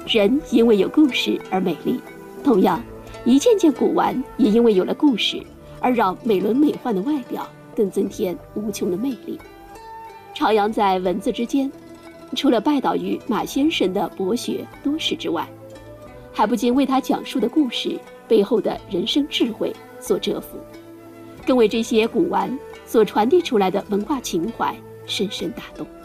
人因为有故事而美丽，同样，一件件古玩也因为有了故事，而让美轮美奂的外表更增添无穷的魅力。徜徉在文字之间，除了拜倒于马先生的博学多识之外，还不禁为他讲述的故事背后的人生智慧所折服，更为这些古玩所传递出来的文化情怀深深打动。